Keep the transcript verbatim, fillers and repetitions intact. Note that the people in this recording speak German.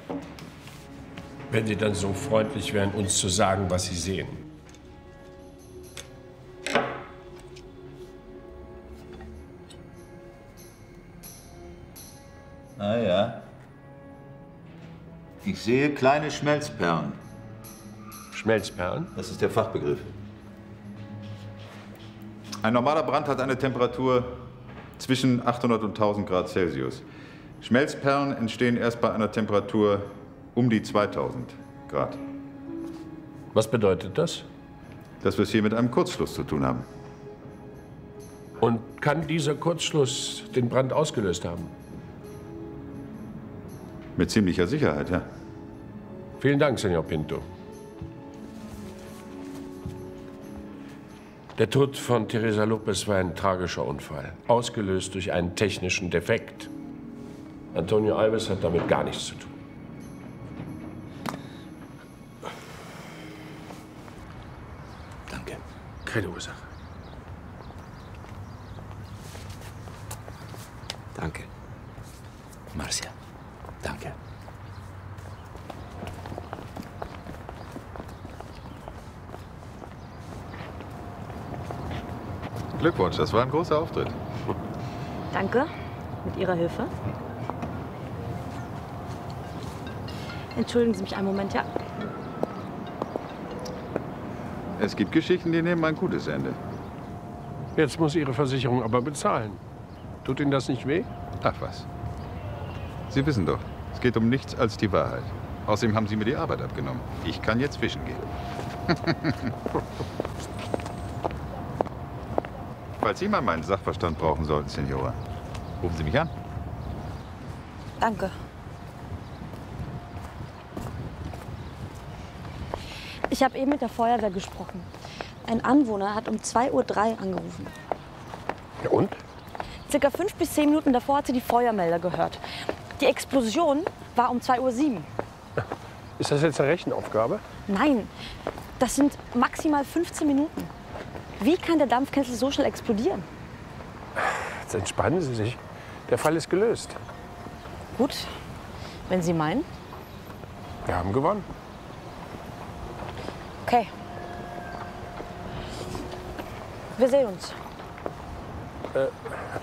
Wenn Sie dann so freundlich wären, uns zu sagen, was Sie sehen. Ah ja. Ich sehe kleine Schmelzperlen. Schmelzperlen? Das ist der Fachbegriff. Ein normaler Brand hat eine Temperatur zwischen achthundert und tausend Grad Celsius. Schmelzperlen entstehen erst bei einer Temperatur um die zweitausend Grad. Was bedeutet das? Dass wir es hier mit einem Kurzschluss zu tun haben. Und kann dieser Kurzschluss den Brand ausgelöst haben? Mit ziemlicher Sicherheit, ja. Vielen Dank, Senor Pinto. Der Tod von Teresa Lopez war ein tragischer Unfall, ausgelöst durch einen technischen Defekt. Antonio Alves hat damit gar nichts zu tun. Danke. Keine Ursache. Danke. Marcia, danke. Glückwunsch, das war ein großer Auftritt. Danke. Mit Ihrer Hilfe. Entschuldigen Sie mich einen Moment, ja? Es gibt Geschichten, die nehmen ein gutes Ende. Jetzt muss Ihre Versicherung aber bezahlen. Tut Ihnen das nicht weh? Ach was. Sie wissen doch, es geht um nichts als die Wahrheit. Außerdem haben Sie mir die Arbeit abgenommen. Ich kann jetzt fischen gehen. Falls Sie mal meinen Sachverstand brauchen sollten, Senora, rufen Sie mich an. Danke. Ich habe eben mit der Feuerwehr gesprochen. Ein Anwohner hat um zwei Uhr drei angerufen. Ja, und? Circa fünf bis zehn Minuten davor hat sie die Feuermelder gehört. Die Explosion war um zwei Uhr sieben. Ist das jetzt eine Rechenaufgabe? Nein, das sind maximal fünfzehn Minuten. Wie kann der Dampfkessel so schnell explodieren? Jetzt entspannen Sie sich. Der Fall ist gelöst. Gut, wenn Sie meinen. Wir haben gewonnen. Okay. Wir sehen uns. Äh,